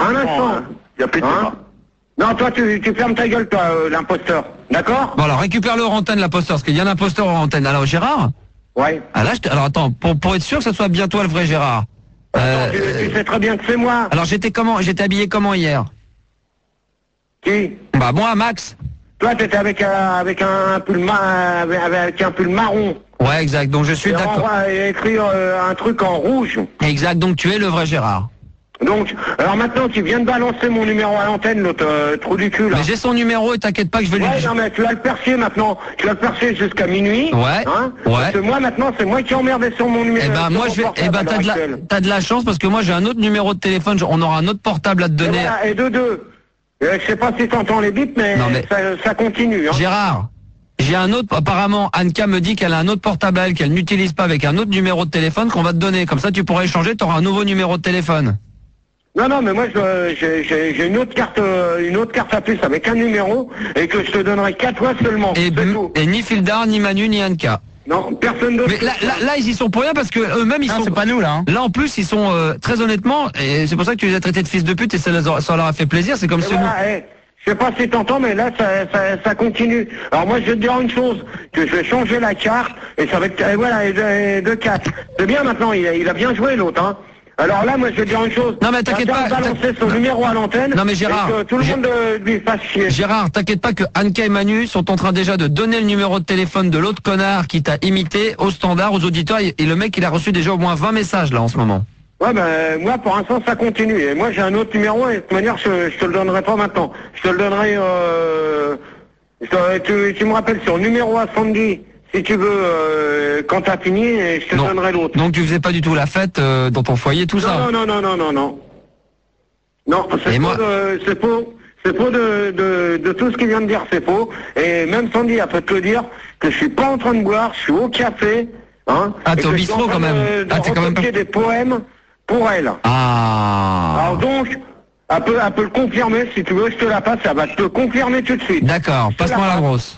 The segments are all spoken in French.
Un instant. Il y a plus de débat. Non, toi, tu fermes ta gueule, toi, l'imposteur. D'accord? Bon, alors, récupère-le hors antenne, l'imposteur, parce qu'il y a un imposteur hors antenne. Alors, Gérard? Ouais. Ah, là, alors, attends, pour être sûr que ce soit bien toi le vrai Gérard. Attends, tu sais très bien que c'est moi. Alors, j'étais habillé comment hier? Qui? Bah, moi, Max. Toi, t'étais avec un pull avec un pull marron. Ouais, exact, donc je suis d'accord. Il y a écrit un truc en rouge. Exact, donc tu es le vrai Gérard. Donc, alors maintenant, tu viens de balancer mon numéro à l'antenne, l'autre trou du cul, là. Mais j'ai son numéro et t'inquiète pas que je vais lui... Ouais, non, mais tu vas le percer maintenant. Tu vas le percer jusqu'à minuit. Ouais, hein, ouais. Parce que moi, maintenant, c'est moi qui ai emmerdé sur mon numéro. Eh ben, moi, je vais... Eh ben, t'as de la chance parce que moi, j'ai un autre numéro de téléphone. On aura un autre portable à te donner. Et de deux. Je sais pas si t'entends les bips, mais, ça continue. Hein. Gérard, j'ai un autre... Apparemment, Anka me dit qu'elle a un autre portable à elle qu'elle n'utilise pas avec un autre numéro de téléphone qu'on va te donner. Comme ça, tu pourras échanger, t'auras un nouveau numéro de téléphone. Non, mais moi j'ai une autre carte à puce avec un numéro et que je te donnerai 4 fois seulement. Et ni Fildar, ni Manu, ni Anka. Non, personne d'autre. Mais là, ils y sont pour rien parce que eux-mêmes ils sont. C'est pas nous là. Là en plus ils sont très honnêtement et c'est pour ça que tu les as traités de fils de pute et ça leur a fait plaisir. C'est comme si je sais pas si t'entends, mais là ça continue. Alors moi je vais te dire une chose, que je vais changer la carte et ça va être et de 4. C'est bien maintenant, il a bien joué l'autre, hein. Alors là, moi, je vais dire une chose. Non, mais t'inquiète pas. Balancer son numéro à l'antenne. Non, mais Gérard. Et que tout le monde lui fasse chier. Gérard, t'inquiète pas que Anka et Manu sont en train déjà de donner le numéro de téléphone de l'autre connard qui t'a imité au standard, aux auditeurs. Et le mec, il a reçu déjà au moins 20 messages, là, en ce moment. Ouais, ben, moi, pour l'instant, ça continue. Et moi, j'ai un autre numéro et de toute manière, je te le donnerai pas maintenant. Je te le donnerai, tu me rappelles sur numéro à Sandy. Si tu veux, quand t'as fini, je te donnerai l'autre. Donc tu faisais pas du tout la fête dans ton foyer, tout ça? Non. Non, c'est faux. C'est faux de tout ce qu'il vient de dire, c'est faux. Et même Sandy, elle peut te le dire que je suis pas en train de boire, je suis au café. Hein, ah, t'es au bistrot quand même. T'es quand même pas... des poèmes pour elle. Ah. Alors donc, elle peut le confirmer, si tu veux, je te la passe, elle va te le confirmer tout de suite. D'accord, passe-moi la grosse.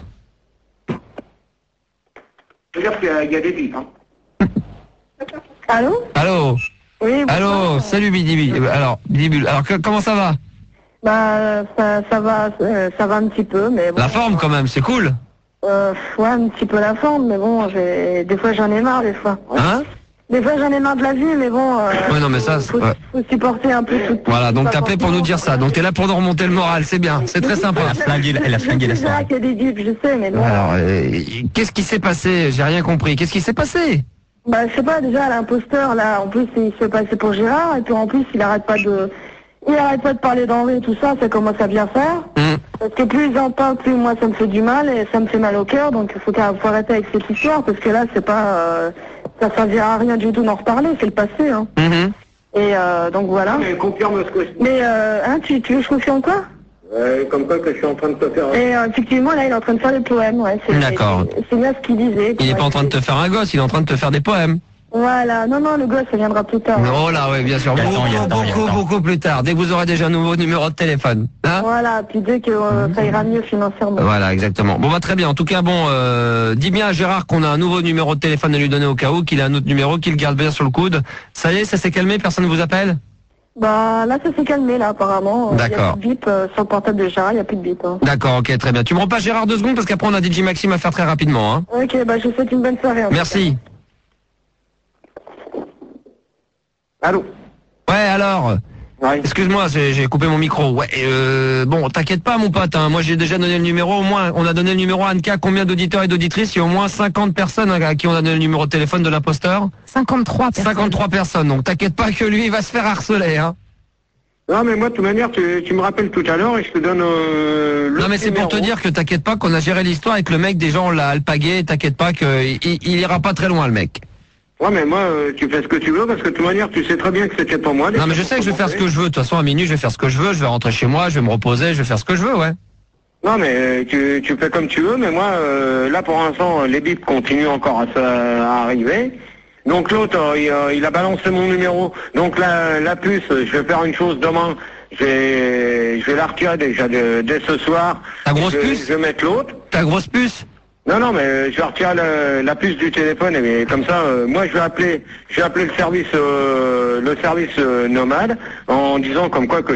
C'est-à-dire qu'il y a des bips, hein. Allô? Allô? Oui, allô, salut Bidibul. Alors, comment ça va? Bah, ça va un petit peu, mais bon. La forme quand même, c'est cool. Ouais, un petit peu la forme, mais bon, des fois j'en ai marre, des fois. Hein? Des fois j'en ai marre de la vie, mais bon. Ouais, non, mais ça, faut supporter un peu tout. Voilà, donc t'appelais pour nous dire ça. Donc t'es là pour nous remonter le moral, c'est bien, c'est très sympa. Elle a flingué la soirée. C'est vrai qu'il y a des dips, je sais, mais bon. Alors, qu'est-ce qui s'est passé? J'ai rien compris. Qu'est-ce qui s'est passé? Bah, je sais pas, déjà, l'imposteur, là, en plus, il se fait passer pour Gérard, et puis en plus, il arrête pas de parler d'Henri et tout ça, ça commence à bien faire. Parce que plus ils en parlent, plus moi, ça me fait du mal, et ça me fait mal au cœur, donc il faut arrêter avec cette histoire, parce que là, c'est pas, ça servira à rien du tout d'en reparler, c'est le passé, hein. Et donc voilà. Mais confirme ce que... Mais, tu veux que je confirme quoi? Comme quoi que je suis en train de te faire... Et effectivement, là, il est en train de faire des poèmes, ouais. D'accord. C'est bien ce qu'il disait. Il est pas en train de te faire un gosse, il est en train de te faire des poèmes. Voilà, non, le gosse, ça viendra plus tard. Oh là, oui, bien sûr. Beaucoup plus tard, dès que vous aurez déjà un nouveau numéro de téléphone. Hein? Voilà, puis dès que ça ira mieux financièrement. Voilà, exactement. Bon, bah très bien. En tout cas, bon, dis bien à Gérard qu'on a un nouveau numéro de téléphone à lui donner au cas où, qu'il a un autre numéro, qu'il garde bien sur le coude. Ça y est, ça s'est calmé, personne ne vous appelle? Bah là, ça s'est calmé, là, apparemment. D'accord. Il y a plus de bip sur le portable de Gérard, il n'y a plus de bip. Hein. D'accord, ok, très bien. Tu me repasses Gérard 2 secondes parce qu'après on a DJ Maxime à faire très rapidement. Hein. Ok, bah je vous souhaite une bonne soirée. Merci. Allô? Ouais, alors ouais. Excuse-moi, j'ai coupé mon micro. Ouais, bon, t'inquiète pas, mon pote. Hein. Moi, j'ai déjà donné le numéro. Au moins, on a donné le numéro à Anka. Combien d'auditeurs et d'auditrices? Il y a au moins 50 personnes à qui on a donné le numéro de téléphone de l'imposteur. 53 personnes. 53 personnes. Donc, t'inquiète pas que lui, il va se faire harceler. Hein. Non, mais moi, de toute manière, tu me rappelles tout à l'heure et je te donne le non, mais c'est pour te dire que t'inquiète pas qu'on a géré l'histoire avec le mec. Déjà, on l'a alpagué. T'inquiète pas qu'il ira pas très loin, le mec. Ouais, mais moi, tu fais ce que tu veux, parce que de toute manière, tu sais très bien que c'était pas moi. Non, mais je sais que je vais faire ce que je veux. De toute façon, à minuit, je vais faire ce que je veux. Je vais rentrer chez moi, je vais me reposer, je vais faire ce que je veux, ouais. Non, mais tu fais comme tu veux, mais moi, là, pour l'instant, les bips continuent encore à arriver. Donc l'autre, il a balancé mon numéro. Donc la puce, je vais faire une chose demain. Je vais la retirer déjà dès ce soir. Ta grosse puce? Je vais mettre l'autre. Ta grosse puce? Non, mais je vais retirer la puce du téléphone et comme ça, moi je vais appeler le service nomade en disant comme quoi que